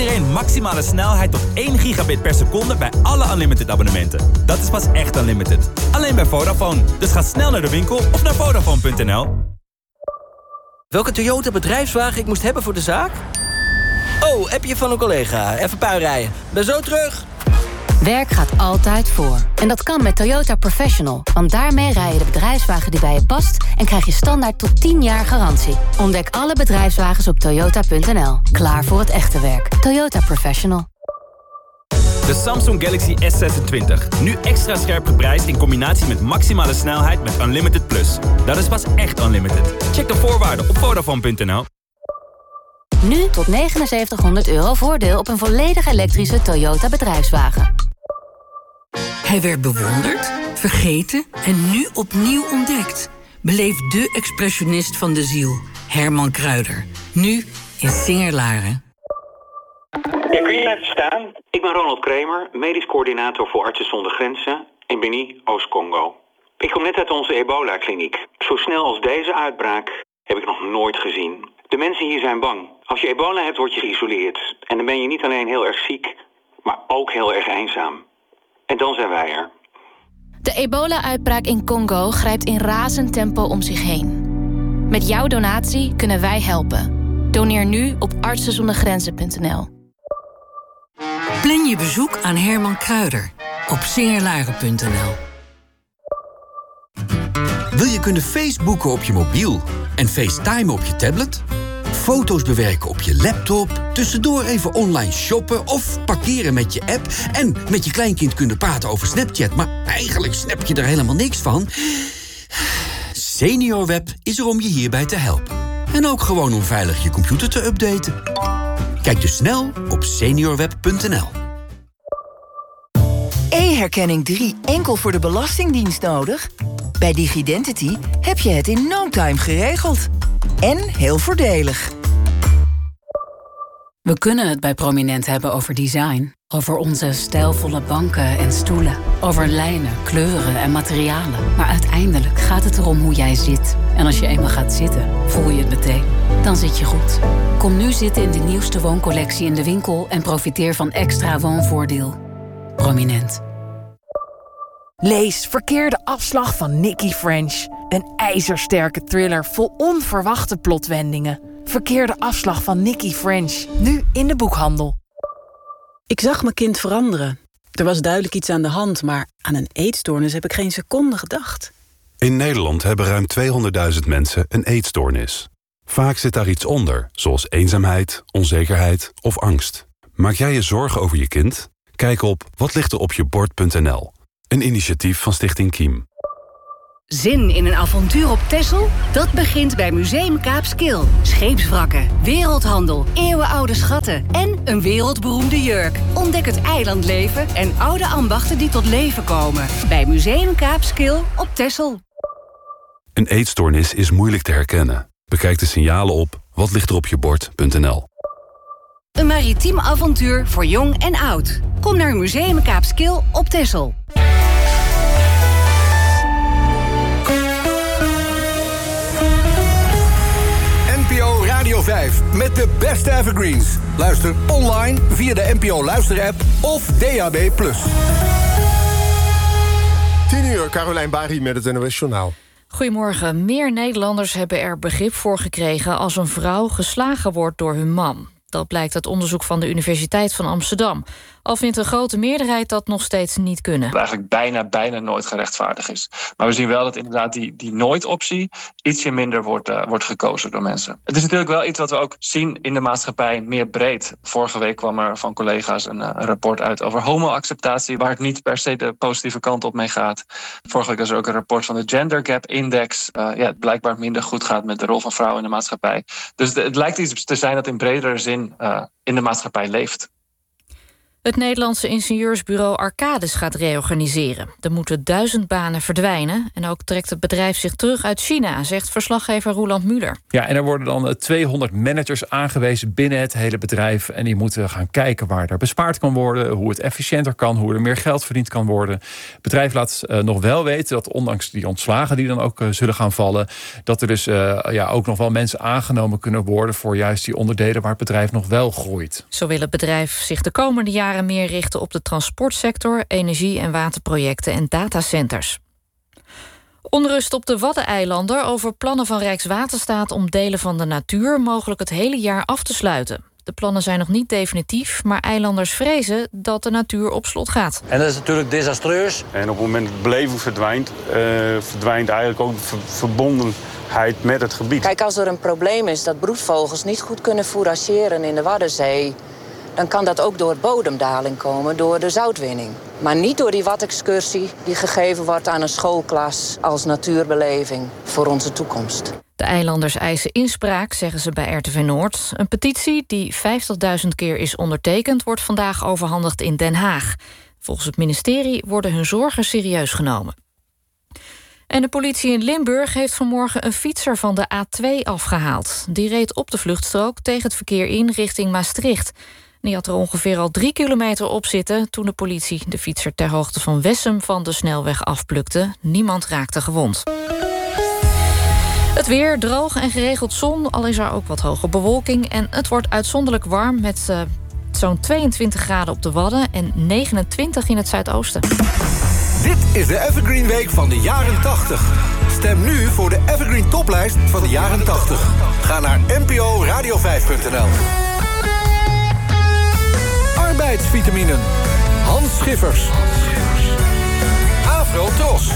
iedereen maximale snelheid tot 1 gigabit per seconde bij alle Unlimited abonnementen. Dat is pas echt Unlimited. Alleen bij Vodafone. Dus ga snel naar de winkel of naar Vodafone.nl. Welke Toyota bedrijfswagen ik moest hebben voor de zaak? Oh, appje van een collega. Even puinrijden. Ben zo terug. Werk gaat altijd voor. En dat kan met Toyota Professional. Want daarmee rij je de bedrijfswagen die bij je past... en krijg je standaard tot 10 jaar garantie. Ontdek alle bedrijfswagens op toyota.nl. Klaar voor het echte werk. Toyota Professional. De Samsung Galaxy S26. Nu extra scherp geprijsd in combinatie met maximale snelheid met Unlimited Plus. Dat is pas echt Unlimited. Check de voorwaarden op Vodafone.nl. Nu tot €7900 voordeel op een volledig elektrische Toyota bedrijfswagen. Hij werd bewonderd, vergeten en nu opnieuw ontdekt. Beleef de expressionist van de ziel, Herman Kruijder. Nu in Singer-Laren. Ja, kun je even staan? Ik ben Ronald Kramer, medisch coördinator voor Artsen zonder Grenzen in Beni, Oost-Congo. Ik kom net uit onze ebola-kliniek. Zo snel als deze uitbraak heb ik nog nooit gezien. De mensen hier zijn bang. Als je ebola hebt, word je geïsoleerd. En dan ben je niet alleen heel erg ziek, maar ook heel erg eenzaam. En dan zijn wij er. De ebola-uitbraak in Congo grijpt in razend tempo om zich heen. Met jouw donatie kunnen wij helpen. Doneer nu op artsenzondergrenzen.nl. Plan je bezoek aan Herman Kruijder op singerlaren.nl. Wil je kunnen Facebooken op je mobiel en FaceTimen op je tablet? Foto's bewerken op je laptop, tussendoor even online shoppen of parkeren met je app en met je kleinkind kunnen praten over Snapchat, maar eigenlijk snap je er helemaal niks van? SeniorWeb is er om je hierbij te helpen. En ook gewoon om veilig je computer te updaten. Kijk dus snel op seniorweb.nl. E-herkenning 3 enkel voor de Belastingdienst nodig? Bij Digidentity heb je het in no time geregeld. En heel voordelig. We kunnen het bij Prominent hebben over design. Over onze stijlvolle banken en stoelen. Over lijnen, kleuren en materialen. Maar uiteindelijk gaat het erom hoe jij zit. En als je eenmaal gaat zitten, voel je het meteen. Dan zit je goed. Kom nu zitten in de nieuwste wooncollectie in de winkel... en profiteer van extra woonvoordeel. Prominent. Lees Verkeerde afslag van Nikki French. Een ijzersterke thriller vol onverwachte plotwendingen. Verkeerde afslag van Nikki French. Nu in de boekhandel. Ik zag mijn kind veranderen. Er was duidelijk iets aan de hand, maar aan een eetstoornis heb ik geen seconde gedacht. In Nederland hebben ruim 200.000 mensen een eetstoornis. Vaak zit daar iets onder, zoals eenzaamheid, onzekerheid of angst. Maak jij je zorgen over je kind? Kijk op watligteropjebord.nl. Een initiatief van Stichting Kiem. Zin in een avontuur op Texel? Dat begint bij Museum Kaapskil. Scheepswrakken, wereldhandel, eeuwenoude schatten en een wereldberoemde jurk. Ontdek het eilandleven en oude ambachten die tot leven komen. Bij Museum Kaapskil op Texel. Een eetstoornis is moeilijk te herkennen. Bekijk de signalen op watlichteropjebord.nl. Een maritiem avontuur voor jong en oud. Kom naar Museum Kaapskil op Texel. NPO Radio 5 met de beste evergreens. Luister online via de NPO Luister-app of DAB+. 10:00, Carolijn Bari met het NOS Journaal. Goedemorgen. Meer Nederlanders hebben er begrip voor gekregen als een vrouw geslagen wordt door hun man. Dat blijkt uit onderzoek van de Universiteit van Amsterdam. Al vindt een grote meerderheid dat nog steeds niet kunnen. Dat eigenlijk bijna nooit gerechtvaardigd is. Maar we zien wel dat inderdaad die nooit-optie ietsje minder wordt gekozen door mensen. Het is natuurlijk wel iets wat we ook zien in de maatschappij meer breed. Vorige week kwam er van collega's een rapport uit over homo-acceptatie, waar het niet per se de positieve kant op mee gaat. Vorige week was er ook een rapport van de Gender Gap Index. Het blijkbaar minder goed gaat met de rol van vrouwen in de maatschappij. Dus het lijkt iets te zijn dat in bredere zin in de maatschappij leeft. Het Nederlandse ingenieursbureau Arcadis gaat reorganiseren. Er moeten 1000 banen verdwijnen. En ook trekt het bedrijf zich terug uit China, zegt verslaggever Roland Muller. Ja, en er worden dan 200 managers aangewezen binnen het hele bedrijf. En die moeten gaan kijken waar er bespaard kan worden, hoe het efficiënter kan, hoe er meer geld verdiend kan worden. Het bedrijf laat nog wel weten dat ondanks die ontslagen die dan ook zullen gaan vallen, dat er dus ook nog wel mensen aangenomen kunnen worden voor juist die onderdelen waar het bedrijf nog wel groeit. Zo wil het bedrijf zich de komende jaren meer richten op de transportsector, energie- en waterprojecten en datacenters. Onrust op de Waddeneilanden over plannen van Rijkswaterstaat om delen van de natuur mogelijk het hele jaar af te sluiten. De plannen zijn nog niet definitief, maar eilanders vrezen dat de natuur op slot gaat. En dat is natuurlijk desastreus. En op het moment dat het beleven verdwijnt, verdwijnt eigenlijk ook de verbondenheid met het gebied. Kijk, als er een probleem is dat broedvogels niet goed kunnen fourageren in de Waddenzee, dan kan dat ook door bodemdaling komen, door de zoutwinning. Maar niet door die wadexcursie die gegeven wordt aan een schoolklas als natuurbeleving voor onze toekomst. De eilanders eisen inspraak, zeggen ze bij RTV Noord. Een petitie die 50.000 keer is ondertekend, wordt vandaag overhandigd in Den Haag. Volgens het ministerie worden hun zorgen serieus genomen. En de politie in Limburg heeft vanmorgen een fietser van de A2 afgehaald. Die reed op de vluchtstrook tegen het verkeer in richting Maastricht. Die had er ongeveer al 3 kilometer op zitten toen de politie de fietser ter hoogte van Wessem van de snelweg afplukte. Niemand raakte gewond. Het weer droog en geregeld zon, al is er ook wat hoge bewolking. En het wordt uitzonderlijk warm met zo'n 22 graden op de Wadden en 29 in het zuidoosten. Dit is de Evergreen Week van de jaren 80. Stem nu voor de Evergreen Toplijst van de jaren 80. Ga naar nporadio5.nl. Arbeidsvitaminen. Hans Schiffers. Afro Tros.